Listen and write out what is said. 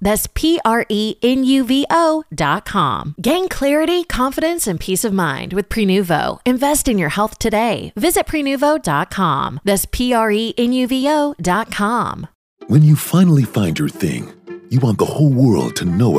That's PRENUVO.com. Gain clarity, confidence, and peace of mind with Prenuvo. Invest in your health today. Visit Prenuvo.com. That's PRENUVO.com. When you finally find your thing, you want the whole world to know